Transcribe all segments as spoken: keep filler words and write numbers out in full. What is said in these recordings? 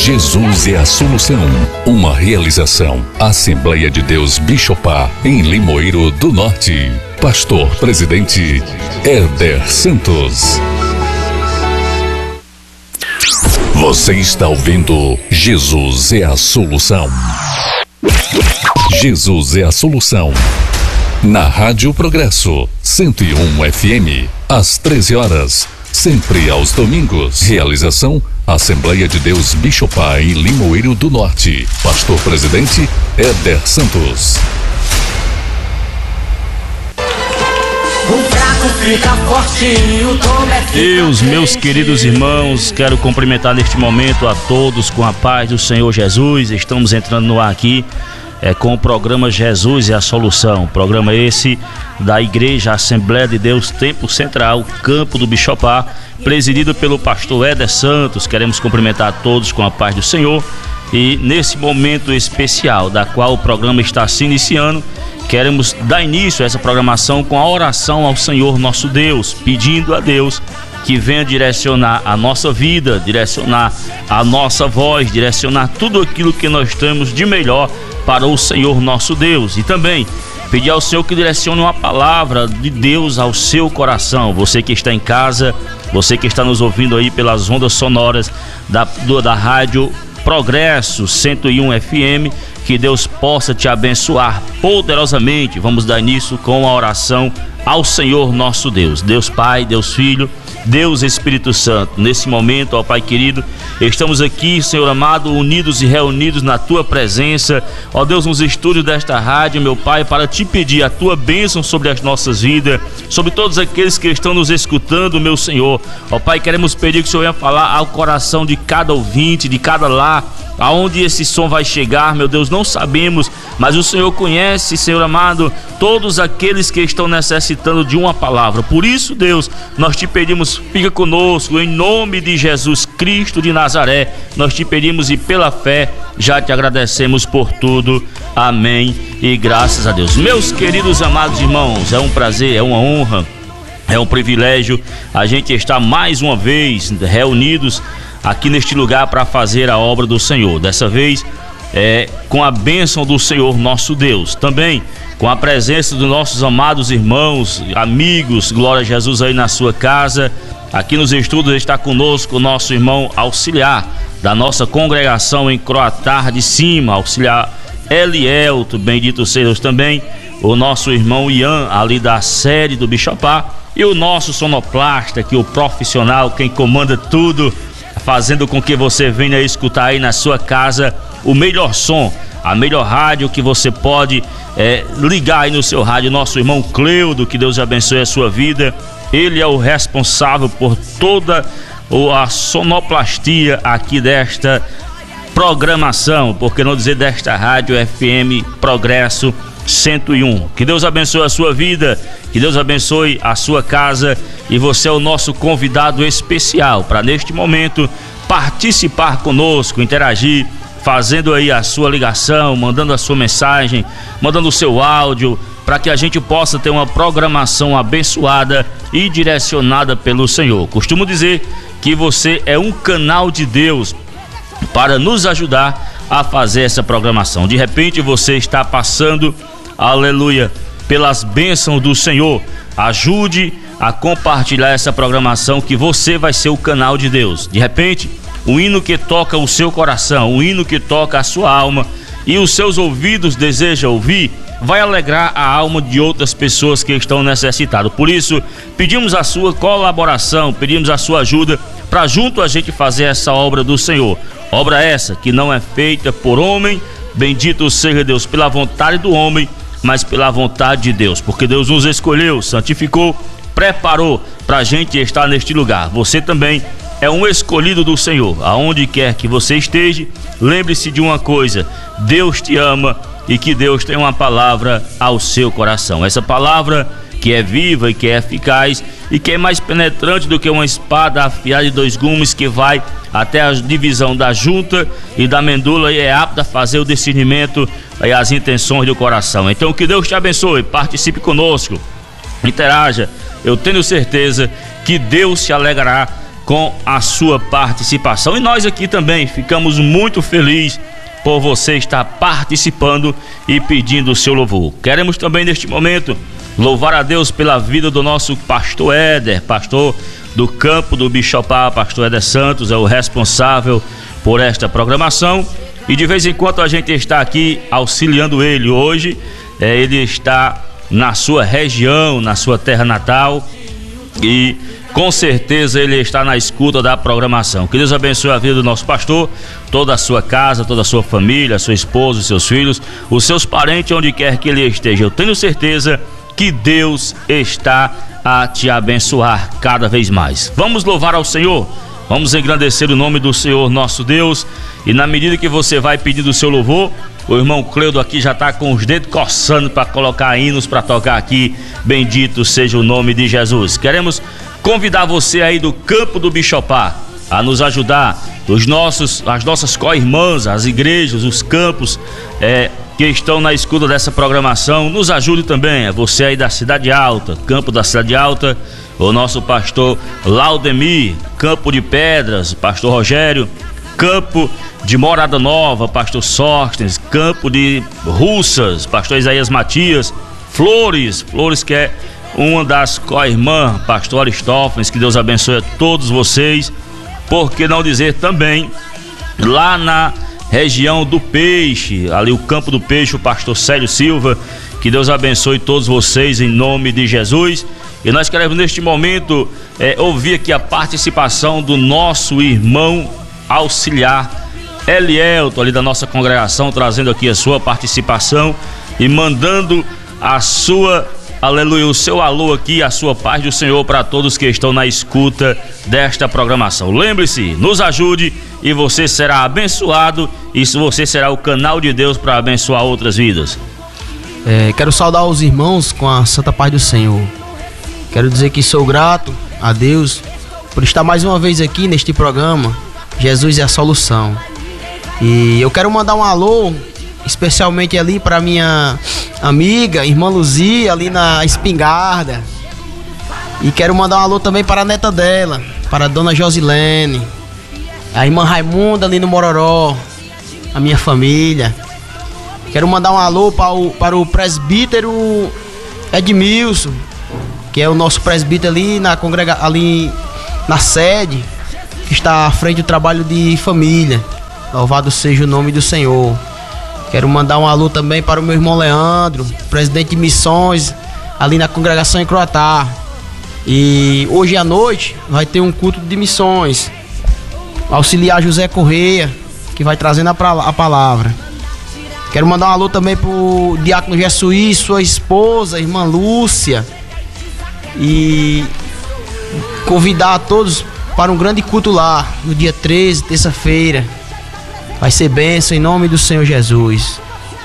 Jesus é a solução. Uma realização. Assembleia de Deus Bixopá, em Limoeiro do Norte. Pastor Presidente Éder Santos. Você está ouvindo Jesus é a solução. Jesus é a solução. Na Rádio Progresso, cento e um F M, às treze horas, sempre aos domingos. Realização, Assembleia de Deus Bixopá, em Limoeiro do Norte. Pastor Presidente Éder Santos. Deus, meus queridos irmãos, quero cumprimentar neste momento a todos com a paz do Senhor Jesus. Estamos entrando no ar aqui é, com o programa Jesus é a Solução. Programa esse da Igreja Assembleia de Deus Tempo Central, Campo do Bixopá, presidido pelo pastor Éder Santos. Queremos cumprimentar a todos com a paz do Senhor. E nesse momento especial, da qual o programa está se iniciando, queremos dar início a essa programação com a oração ao Senhor nosso Deus, pedindo a Deus que venha direcionar a nossa vida, direcionar a nossa voz, direcionar tudo aquilo que nós temos de melhor para o Senhor nosso Deus. E também pedir ao Senhor que direcione uma palavra de Deus ao seu coração. Você que está em casa, você que está nos ouvindo aí pelas ondas sonoras da, do, da Rádio Progresso cento e um F M, que Deus possa te abençoar poderosamente. Vamos dar início com a oração ao Senhor nosso Deus. Deus Pai, Deus Filho, Deus Espírito Santo. Nesse momento, ó Pai querido, estamos aqui, Senhor amado, unidos e reunidos na Tua presença, ó Deus, nos estúdios desta rádio, meu Pai, para te pedir a Tua bênção sobre as nossas vidas, sobre todos aqueles que estão nos escutando, meu Senhor. Ó Pai, queremos pedir que o Senhor venha falar ao coração de cada ouvinte, de cada lar, aonde esse som vai chegar, meu Deus, não sabemos, mas o Senhor conhece, Senhor amado, todos aqueles que estão necessitando de uma palavra. Por isso, Deus, nós te pedimos, fica conosco, em nome de Jesus Cristo de Nazaré, nós te pedimos e pela fé já te agradecemos por tudo. Amém e graças a Deus. Meus queridos amados irmãos, é um prazer, é uma honra, é um privilégio a gente estar mais uma vez reunidos aqui neste lugar para fazer a obra do Senhor. Dessa vez é com a bênção do Senhor nosso Deus, também com a presença dos nossos amados irmãos, amigos. Glória a Jesus aí na sua casa. Aqui nos estudos está conosco o nosso irmão auxiliar da nossa congregação em Croatar de Cima, auxiliar Elielto, bendito seja Deus. Também o nosso irmão Ian, ali da sede do Bixopá, e o nosso sonoplasta, que o profissional, quem comanda tudo, fazendo com que você venha escutar aí na sua casa o melhor som, a melhor rádio que você pode é, ligar aí no seu rádio. Nosso irmão Cleudo, que Deus abençoe a sua vida. Ele é o responsável por toda a sonoplastia aqui desta programação, por que não dizer desta rádio F M Progresso cento e um. Que Deus abençoe a sua vida, que Deus abençoe a sua casa, e você é o nosso convidado especial para neste momento participar conosco, interagir, fazendo aí a sua ligação, mandando a sua mensagem, mandando o seu áudio, para que a gente possa ter uma programação abençoada e direcionada pelo Senhor. Costumo dizer que você é um canal de Deus para nos ajudar a fazer essa programação. De repente você está passando, aleluia, pelas bênçãos do Senhor. Ajude a compartilhar essa programação, que você vai ser o canal de Deus. De repente, o hino que toca o seu coração, o hino que toca a sua alma e os seus ouvidos desejam ouvir, vai alegrar a alma de outras pessoas que estão necessitadas. Por isso, pedimos a sua colaboração, pedimos a sua ajuda para junto a gente fazer essa obra do Senhor. Obra essa que não é feita por homem, bendito seja Deus, pela vontade do homem, mas pela vontade de Deus, porque Deus nos escolheu, santificou, preparou para a gente estar neste lugar. Você também é um escolhido do Senhor. Aonde quer que você esteja, lembre-se de uma coisa: Deus te ama, e que Deus tem uma palavra ao seu coração. Essa palavra que é viva e que é eficaz e que é mais penetrante do que uma espada afiada de dois gumes, que vai até a divisão da junta e da medula e é apta a fazer o discernimento e as intenções do coração. Então que Deus te abençoe, participe conosco, interaja. Eu tenho certeza que Deus se alegrará com a sua participação. E nós aqui também ficamos muito felizes por você estar participando e pedindo o seu louvor. Queremos também neste momento louvar a Deus pela vida do nosso pastor Éder, pastor do campo do Bixopá. Pastor Éder Santos é o responsável por esta programação e de vez em quando a gente está aqui auxiliando ele. Hoje é, ele está na sua região, na sua terra natal, e com certeza ele está na escuta da programação. Que Deus abençoe a vida do nosso pastor, toda a sua casa, toda a sua família, sua esposa, os seus filhos, os seus parentes, onde quer que ele esteja. Eu tenho certeza que Deus está a te abençoar cada vez mais. Vamos louvar ao Senhor, vamos engrandecer o nome do Senhor nosso Deus, e na medida que você vai pedindo o seu louvor, o irmão Cleudo aqui já está com os dedos coçando para colocar hinos para tocar aqui. Bendito seja o nome de Jesus. Queremos convidar você aí do campo do Bixopá a nos ajudar, os nossos, as nossas co-irmãs, as igrejas, os campos é, que estão na escuta dessa programação. Nos ajude também, é você aí da Cidade Alta, campo da Cidade Alta, o nosso pastor Laudemir, Campo de Pedras, pastor Rogério, Campo de Morada Nova, pastor Sóstenes, Campo de Russas, pastor Isaías Matias, Flores, Flores que é uma das co-irmãs, pastor Aristófanes. Que Deus abençoe a todos vocês. Por que não dizer também lá na região do Peixe, ali o Campo do Peixe, o pastor Célio Silva. Que Deus abençoe todos vocês em nome de Jesus. E nós queremos neste momento é, ouvir aqui a participação do nosso irmão auxiliar Elielto, ali da nossa congregação, trazendo aqui a sua participação e mandando a sua, aleluia, o seu alô aqui, a sua paz do Senhor para todos que estão na escuta desta programação. Lembre-se, nos ajude e você será abençoado, e você será o canal de Deus para abençoar outras vidas. É, quero saudar os irmãos com a santa paz do Senhor. Quero dizer que sou grato a Deus por estar mais uma vez aqui neste programa Jesus é a Solução. E eu quero mandar um alô especialmente ali para minha amiga, irmã Luzia, ali na Espingarda. E quero mandar um alô também para a neta dela, para a dona Josilene, a irmã Raimunda ali no Mororó, a minha família. Quero mandar um alô para o, para o presbítero Edmilson, que é o nosso presbítero ali na congrega, ali na sede, que está à frente do trabalho de família. Louvado seja o nome do Senhor. Quero mandar um alô também para o meu irmão Leandro, presidente de missões ali na congregação em Croatá. E hoje à noite vai ter um culto de missões. Auxiliar José Correia, que vai trazendo a, pra, a palavra. Quero mandar um alô também para o diácono Jessuí, sua esposa, irmã Lúcia. E convidar a todos para um grande culto lá, no dia treze, terça-feira. Vai ser bênção em nome do Senhor Jesus.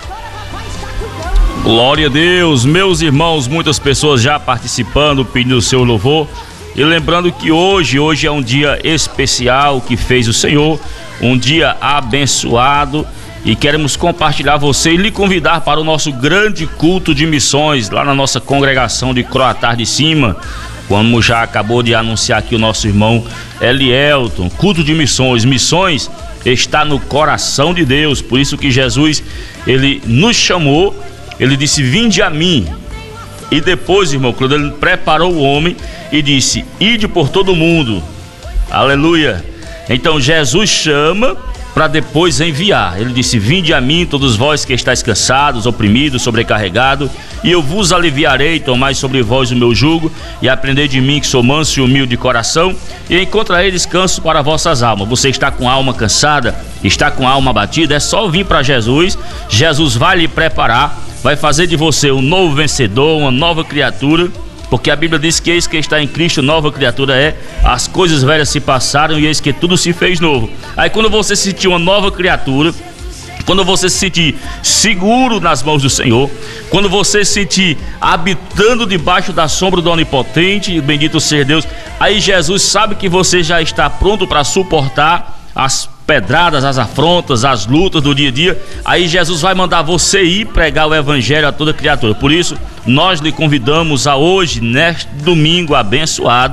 Glória a Deus, meus irmãos, muitas pessoas já participando, pedindo o seu louvor. E lembrando que hoje, hoje é um dia especial que fez o Senhor, um dia abençoado. E queremos compartilhar você e lhe convidar para o nosso grande culto de missões lá na nossa congregação de Croatá de Cima, como já acabou de anunciar aqui o nosso irmão Elielton. Culto de missões, missões está no coração de Deus, por isso que Jesus, ele nos chamou, ele disse: vinde a mim. E depois, irmão, quando ele preparou o homem e disse: ide por todo mundo, aleluia. Então Jesus chama para depois enviar. Ele disse: vinde a mim todos vós que estáis cansados, oprimidos, sobrecarregados, e eu vos aliviarei. Tomai sobre vós o meu jugo e aprendei de mim, que sou manso e humilde de coração, e encontrarei descanso para vossas almas. Você está com a alma cansada, está com a alma abatida, é só vir para Jesus. Jesus vai lhe preparar, vai fazer de você um novo vencedor, uma nova criatura, porque a Bíblia diz que eis que está em Cristo, nova criatura é, as coisas velhas se passaram e eis que tudo se fez novo. Aí quando você se sentir uma nova criatura, quando você se sentir seguro nas mãos do Senhor, quando você se sentir habitando debaixo da sombra do Onipotente, bendito seja Deus, aí Jesus sabe que você já está pronto para suportar as pedradas, as afrontas, as lutas do dia a dia. Aí Jesus vai mandar você ir pregar o evangelho a toda criatura. Por isso nós lhe convidamos a hoje, neste domingo abençoado,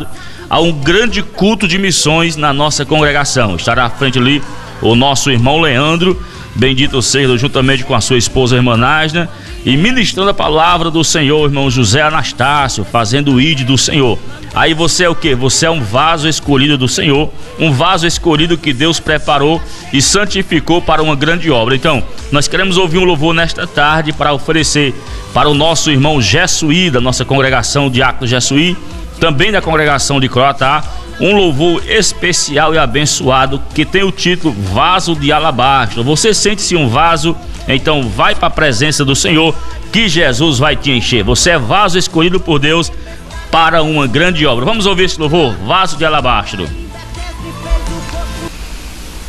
a um grande culto de missões na nossa congregação. Estará à frente ali o nosso irmão Leandro, bendito seja, juntamente com a sua esposa, irmã Nasna, e ministrando a palavra do Senhor, irmão José Anastácio, fazendo o ide do Senhor. Aí você é o que? Você é um vaso escolhido do Senhor, um vaso escolhido que Deus preparou e santificou para uma grande obra. Então, nós queremos ouvir um louvor nesta tarde para oferecer para o nosso irmão Jessuí, da nossa congregação Diácono Jessuí, também da congregação de Croatá, um louvor especial e abençoado que tem o título Vaso de Alabastro. Você sente-se um vaso? Então vai para a presença do Senhor que Jesus vai te encher. Você é vaso escolhido por Deus para uma grande obra. Vamos ouvir esse louvor, Vaso de Alabastro.